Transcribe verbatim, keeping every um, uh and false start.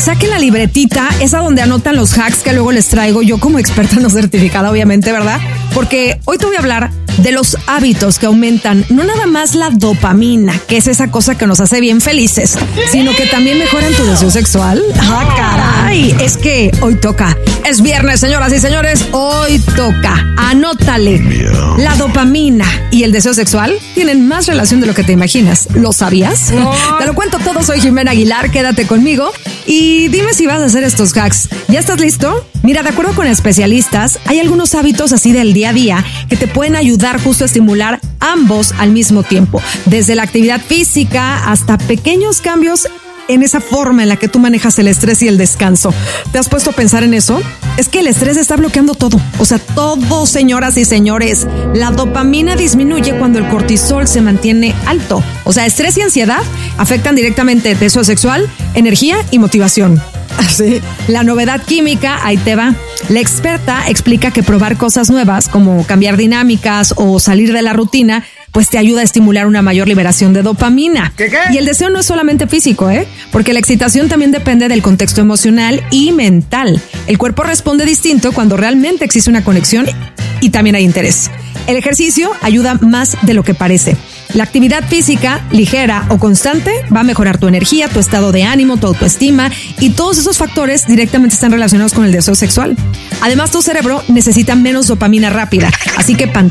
saquen la libretita, esa donde anotan los hacks que luego les traigo yo como experta no certificada, obviamente, ¿verdad? Porque hoy te voy a hablar de los hábitos que aumentan no nada más la dopamina, que es esa cosa que nos hace bien felices, sino que también mejoran tu deseo sexual. ¡Ah, caray! Es que hoy toca. Es viernes, señoras y señores, hoy toca. Anótale. La dopamina y el deseo sexual tienen más relación de lo que te imaginas. ¿Lo sabías? No. Te lo cuento todo, soy Jimena Aguilar, quédate conmigo y dime si vas a hacer estos hacks. ¿Ya estás listo? Mira, de acuerdo con especialistas, hay algunos hábitos así del día a día que te pueden ayudar justo a estimular ambos al mismo tiempo, desde la actividad física hasta pequeños cambios en esa forma en la que tú manejas el estrés y el descanso. ¿Te has puesto a pensar en eso? Es que el estrés está bloqueando todo. O sea, todo, señoras y señores. La dopamina disminuye cuando el cortisol se mantiene alto. O sea, estrés y ansiedad afectan directamente deseo sexual, energía y motivación. Así, la novedad química, ahí te va. La experta explica que probar cosas nuevas, como cambiar dinámicas o salir de la rutina, pues te ayuda a estimular una mayor liberación de dopamina. ¿Qué, qué? Y el deseo no es solamente físico, ¿eh? Porque la excitación también depende del contexto emocional y mental. El cuerpo responde distinto cuando realmente existe una conexión y también hay interés. El ejercicio ayuda más de lo que parece. La actividad física, ligera o constante, va a mejorar tu energía, tu estado de ánimo, tu autoestima, y todos esos factores directamente están relacionados con el deseo sexual. Además, tu cerebro necesita menos dopamina rápida, así que